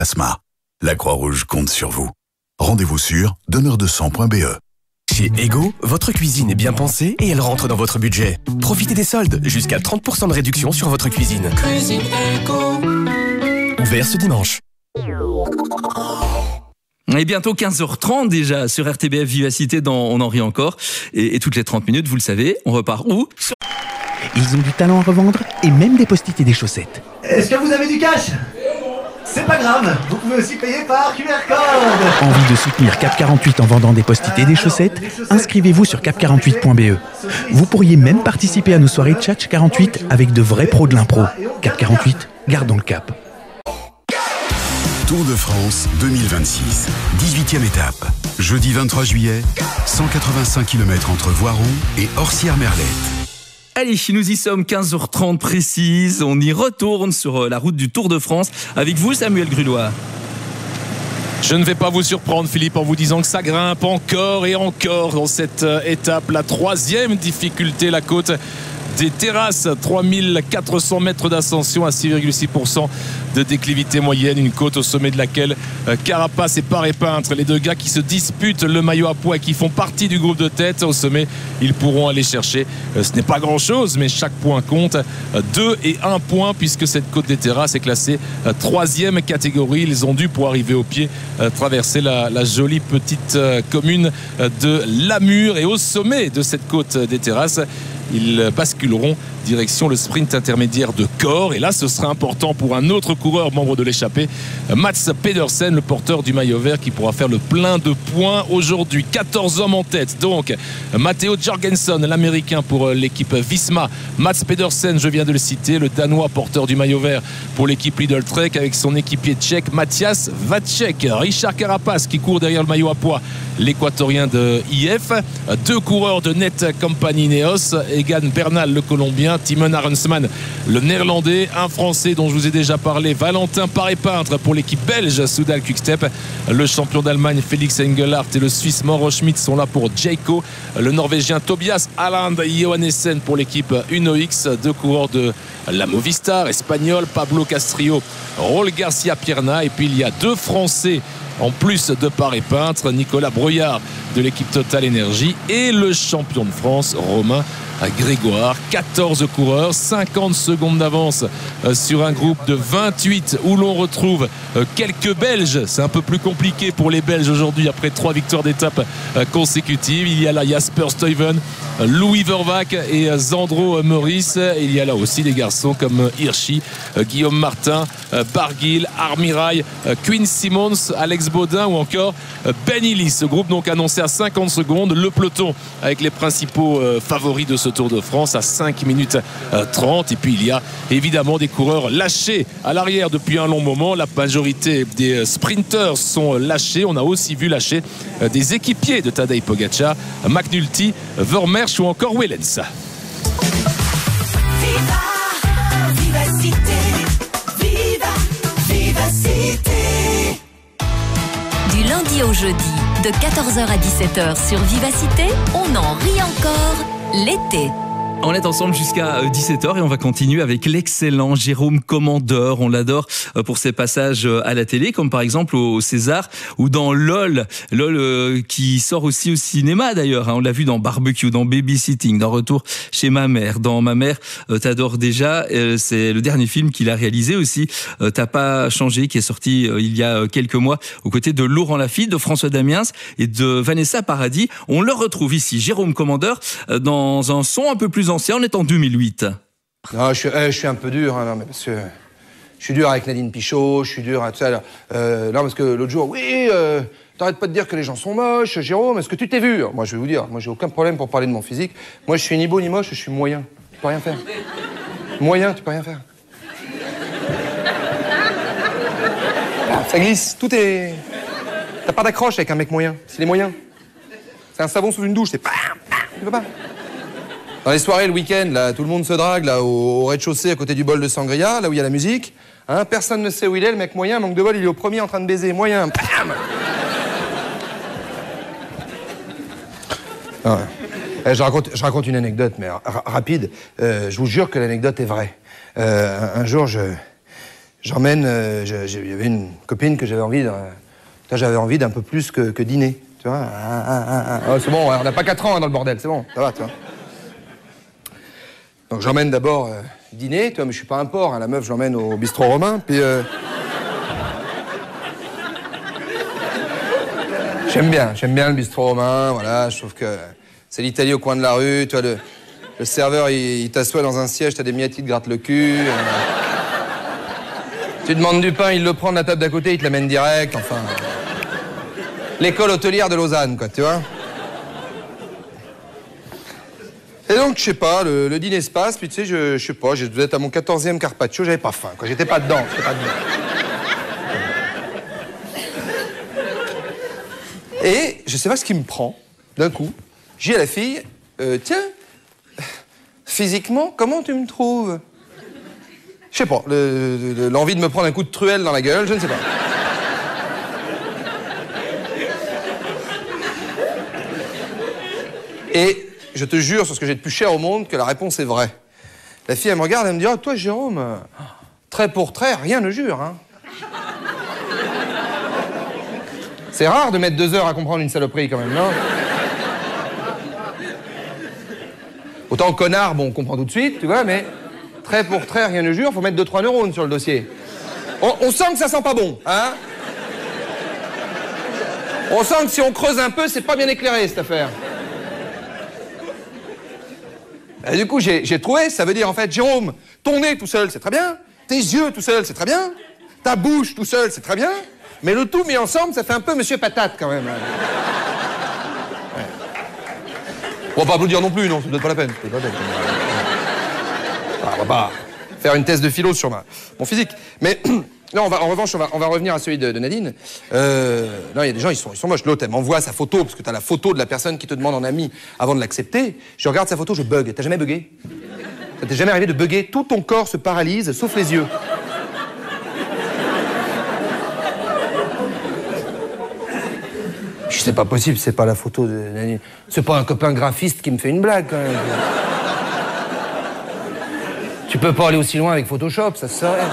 Asma. La Croix-Rouge compte sur vous. Rendez-vous sur donneur-de-sang.be. Chez Ego, votre cuisine est bien pensée et elle rentre dans votre budget. Profitez des soldes, jusqu'à 30% de réduction sur votre cuisine. Cuisine Ego. Ouvert ce dimanche. Et bientôt 15h30 déjà sur RTBF Vivacité dans On en rit encore. Et toutes les 30 minutes, vous le savez, on repart où ? Ils ont du talent à revendre et même des post-it et des chaussettes. Est-ce que vous avez du cash ? C'est pas grave, vous pouvez aussi payer par QR code. Envie de soutenir Cap 48 en vendant des post-it et des chaussettes ? Inscrivez-vous sur cap48.be. Vous pourriez même participer à nos soirées Tchatch 48 avec de vrais pros de l'impro. Cap 48, gardons le cap. Tour de France 2026, 18e étape. Jeudi 23 juillet, 185 km entre Voiron et Orsières-Merlette. Allez, nous y sommes, 15h30 précise. On y retourne sur la route du Tour de France. Avec vous, Samuel Grulois. Je ne vais pas vous surprendre, Philippe, en vous disant que ça grimpe encore et encore dans cette étape. La troisième difficulté, la côte des Terrasses, 3400 mètres d'ascension à 6,6% de déclivité moyenne, une côte au sommet de laquelle Carapace et Paré-Peintre, les deux gars qui se disputent le maillot à pois et qui font partie du groupe de tête, au sommet ils pourront aller chercher, ce n'est pas grand chose mais chaque point compte, 2 et 1 point puisque cette côte des Terrasses est classée 3e catégorie. Ils ont dû, pour arriver au pied, traverser la jolie petite commune de Lamure, et au sommet de cette côte des Terrasses ils basculeront direction le sprint intermédiaire de Corps, et là ce sera important pour un autre coureur membre de l'échappée, Mats Pedersen, le porteur du maillot vert, qui pourra faire le plein de points aujourd'hui. 14 hommes en tête, donc Matteo Jorgensen, l'américain pour l'équipe Visma, Mats Pedersen, je viens de le citer, le danois porteur du maillot vert pour l'équipe Lidl Trek, avec son équipier tchèque Matthias Vacek, Richard Carapace qui court derrière le maillot à pois, l'équatorien de IF, deux coureurs de Net Company Ineos, Egan Bernal le colombien, Timon Arensman le néerlandais, un français dont je vous ai déjà parlé, Valentin Paré-Peintre pour l'équipe belge Soudal Quickstep, le champion d'Allemagne Félix Engelhardt et le Suisse Mauro Schmidt sont là pour Jayco, le norvégien Tobias Aland Johannessen pour l'équipe Uno X, deux coureurs de la Movistar espagnol, Pablo Castrillo, Raul Garcia Pierna, et puis il y a deux français en plus de Paré-Peintre, Nicolas Brouillard de l'équipe Total Énergie et le champion de France Romain Grégoire. 14 coureurs, 50 secondes d'avance sur un groupe de 28 où l'on retrouve quelques Belges. C'est un peu plus compliqué pour les Belges aujourd'hui après 3 victoires d'étape consécutives. Il y a là Jasper Stuyven, Louis Vervac et Zandro Meurice. Il y a là aussi des garçons comme Hirschi, Guillaume Martin, Barguil, Armirail, Quinn Simmons, Alex Baudin ou encore Ben Illy. Ce groupe donc annoncé à 50 secondes. Le peloton avec les principaux favoris de ce Tour de France à 5 minutes 30. Et puis il y a évidemment des coureurs lâchés à l'arrière depuis un long moment. La majorité des sprinteurs sont lâchés. On a aussi vu lâcher des équipiers de Tadej Pogacar, McNulty, Vermeersch ou encore Wellens. Du lundi au jeudi, de 14h à 17h sur Vivacité, on en rit encore l'été. On est ensemble jusqu'à 17h et on va continuer avec l'excellent Jérôme Commandeur. On l'adore pour ses passages à la télé, comme par exemple au César ou dans LOL. LOL qui sort aussi au cinéma d'ailleurs. On l'a vu dans Barbecue, dans Babysitting, dans Retour chez ma mère. Dans Ma mère t'adore déjà, c'est le dernier film qu'il a réalisé aussi. T'as pas changé, qui est sorti il y a quelques mois aux côtés de Laurent Lafitte, de François Damiens et de Vanessa Paradis. On le retrouve ici, Jérôme Commandeur, dans un son un peu plus ancien, on est en 2008. Non, je suis un peu dur, hein, non, mais parce que je suis dur avec Nadine Pichot, je suis dur à tout ça. Non, parce que l'autre jour, oui, t'arrêtes pas de dire que les gens sont moches, Jérôme, est-ce que tu t'es vu? Moi, je vais vous dire, moi, j'ai aucun problème pour parler de mon physique. Moi, je suis ni beau ni moche, je suis moyen. Tu peux rien faire. Moyen, tu peux rien faire. Ça glisse, tout est... T'as pas d'accroche avec un mec moyen, s'il est moyen. C'est un savon sous une douche, c'est... Tu peux pas. Dans les soirées, le week-end, là, tout le monde se drague, là, au rez-de-chaussée, à côté du bol de sangria, là où il y a la musique. Hein, personne ne sait où il est, le mec moyen, manque de bol, il est au premier en train de baiser. Moyen, bam. Ah ouais. Je raconte une anecdote, mais rapide. Je vous jure que l'anecdote est vraie. Un jour, j'emmène... Il y avait une copine que j'avais envie d'un peu plus que dîner, tu vois. Oh, c'est bon, on n'a pas 4 ans dans le bordel, c'est bon, ça va, tu vois. Donc j'emmène d'abord dîner, tu vois, mais je suis pas un porc, hein, la meuf, je l'emmène au bistrot romain, puis... J'aime bien le bistrot romain, voilà, je trouve que c'est l'Italie au coin de la rue, tu vois, le serveur, il t'assoit dans un siège, t'as des miettes qui te grattent le cul. Tu demandes du pain, il le prend de la table d'à côté, il te l'amène direct, enfin... L'école hôtelière de Lausanne, quoi, tu vois. Et donc, je sais pas, le dîner se passe, puis tu sais, je sais pas, je devais être à mon 14e carpaccio, j'avais pas faim, quoi, j'étais pas dedans. Et je sais pas ce qui me prend, d'un coup. J'ai à la fille, tiens, physiquement, comment tu me trouves? Je sais pas, l'envie de me prendre un coup de truelle dans la gueule, je ne sais pas. Et je te jure sur ce que j'ai de plus cher au monde que la réponse est vraie. La fille, elle me regarde, elle me dit, oh, toi, Jérôme, trait pour trait, rien ne jure, hein. C'est rare de mettre 2 heures à comprendre une saloperie, quand même, non? Autant connard, bon, on comprend tout de suite, tu vois, mais trait pour trait, rien ne jure, faut mettre 2-3 neurones sur le dossier. On sent que ça sent pas bon, hein? On sent que si on creuse un peu, c'est pas bien éclairé, cette affaire. Et du coup, j'ai trouvé, ça veut dire, en fait, Jérôme, ton nez tout seul, c'est très bien, tes yeux tout seul, c'est très bien, ta bouche tout seul, c'est très bien, mais le tout mis ensemble, ça fait un peu Monsieur Patate, quand même. Ouais. On va pas applaudir non plus, non, ça doit être pas la peine. On va pas faire une thèse de philo sur mon physique. Mais, non, en revanche, on va revenir à celui de Nadine. Non, il y a des gens, ils sont moches. L'autre, elle m'envoie sa photo, parce que t'as la photo de la personne qui te demande en ami avant de l'accepter. Je regarde sa photo, je bug. T'as jamais bugué? Ça t'est jamais arrivé de bugger? Tout ton corps se paralyse, sauf les yeux. C'est pas possible, c'est pas la photo de Nadine. C'est pas un copain graphiste qui me fait une blague, quand même. Tu peux pas aller aussi loin avec Photoshop, ça se saurait.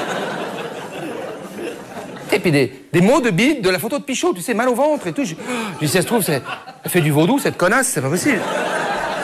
Et puis des mots de bide de la photo de Pichot, tu sais, mal au ventre et tout. Je dis, ça se trouve, elle fait du vaudou, cette connasse, c'est pas possible.